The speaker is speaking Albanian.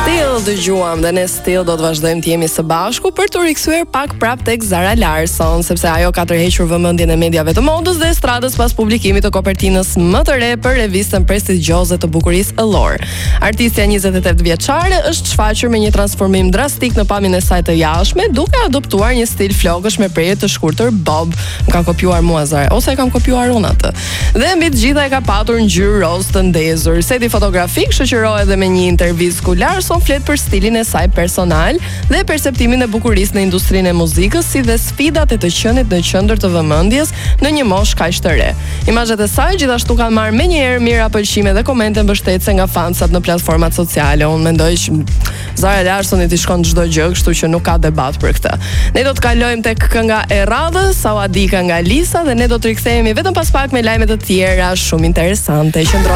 Still dëgjuam dhe ne still do të vazhdojmë të jemi së bashku për të rikthyer pak prap tek Zara Larsson, sepse ajo ka tërhequr vëmendjen e mediave të modës dhe estradës pas publikimit të kopertinës më të re për revistën prestigjioze të bukurisë Allure. Artistja 28 vjeçare është shfaqur me një transformim drastik në pamjen e saj të jashtme, duke adoptuar një stil flokësh me prerje të shkurtër bob. Më ka kopjuar mua Zara, ose e kam kopjuar unë atë. Dhe mbi të gjitha e ka patur ngjyrë roz të ndezur. Seti fotografik shoqërohet edhe me një intervistë ku Larsson flet për stilin e saj personal dhe perceptimin e bukurisë në industrinë e muzikës, si dhe sfidat e të qenit në qendër të vëmendjes në një moshë kaq të re. Imazhet e saj gjithashtu kanë marrë menjëherë mira pëlqime dhe komente mbështetëse nga fansat në platformat sociale. Unë mendoj që Zara Larssonit i shkon çdo gjë, kështu që nuk ka debat për këtë. Ne do të kalojmë tek kënga e radhës, Sawadika nga Lisa, dhe ne do të rikthehemi vetëm pas pak me lajme të tjera shumë interesante. Qëndroni